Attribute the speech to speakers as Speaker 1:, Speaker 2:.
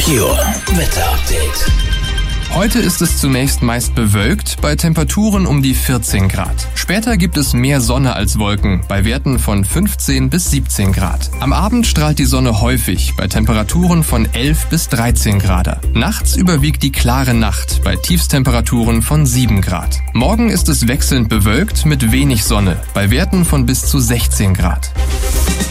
Speaker 1: Meteor Wetter-Update.
Speaker 2: Heute ist es zunächst meist bewölkt, bei Temperaturen um die 14 Grad. Später gibt es mehr Sonne als Wolken, bei Werten von 15 bis 17 Grad. Am Abend strahlt die Sonne häufig, bei Temperaturen von 11 bis 13 Grad. Nachts überwiegt die klare Nacht, bei Tiefstemperaturen von 7 Grad. Morgen ist es wechselnd bewölkt mit wenig Sonne, bei Werten von bis zu 16 Grad.